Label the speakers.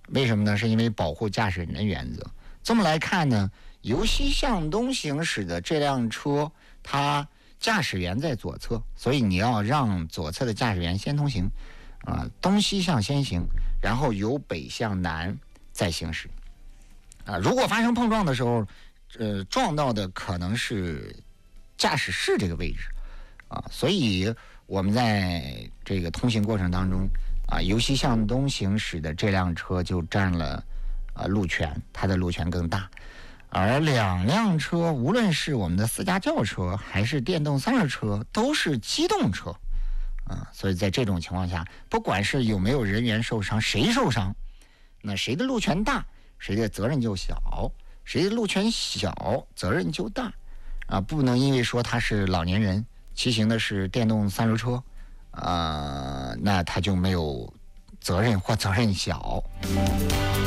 Speaker 1: 为什么呢？是因为保护驾驶人的原则。这么来看呢，由西向东行驶的这辆车，它驾驶员在左侧，所以你要让左侧的驾驶员先通行，东西向先行，然后由北向南再行驶。如果发生碰撞的时候，撞到的可能是驾驶室这个位置，所以我们在这个通行过程当中，由西向东行驶的这辆车就占了路权，它的路权更大。而两辆车，无论是我们的私家轿车还是电动三轮车，都是机动车，所以在这种情况下，不管是有没有人员受伤，谁受伤，那谁的路权大，谁的责任就小；谁的路权小，责任就大。不能因为说他是老年人，骑行的是电动三轮车，那他就没有责任或责任小。